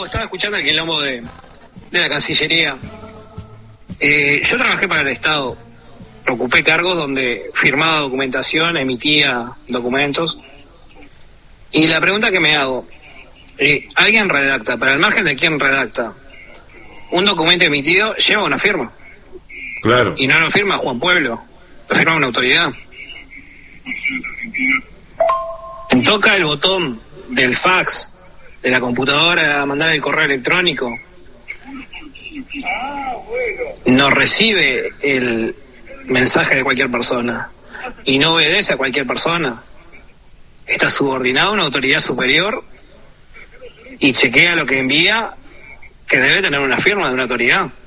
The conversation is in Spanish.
Gustavo, estaba escuchando el quilombo de la Cancillería. Yo trabajé para el Estado, ocupé cargos donde firmaba documentación, emitía documentos. Y la pregunta que me hago, alguien redacta, para el margen de quién redacta, un documento emitido lleva una firma. Claro. Y no lo firma Juan Pueblo, lo firma una autoridad. Toca el botón del fax, de la computadora, a mandar el correo electrónico. No recibe el mensaje de cualquier persona y no obedece a cualquier persona. Está subordinado a una autoridad superior y chequea lo que envía, que debe tener una firma de una autoridad.